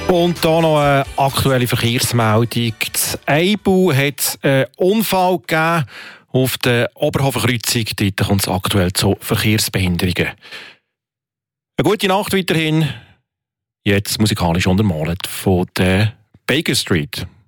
Und hier noch eine aktuelle Verkehrsmeldung. Das Eibu hat einen Unfall gegeben auf der Oberhofen-Kreuzung. Dort kommt es aktuell zu Verkehrsbehinderungen. Eine gute Nacht weiterhin. Jetzt musikalisch untermalt von der Baker Street.